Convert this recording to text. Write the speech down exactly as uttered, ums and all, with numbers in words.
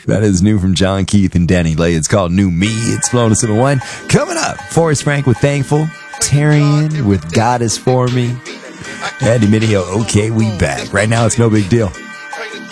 That is new from John Keith and Danny Lay. It's called New Me. It's Flown Us in a One. Coming up, Forrest Frank with Thankful. Tarian with God Is For Me. Andy Mineo, okay, we back. Right now, it's no big deal.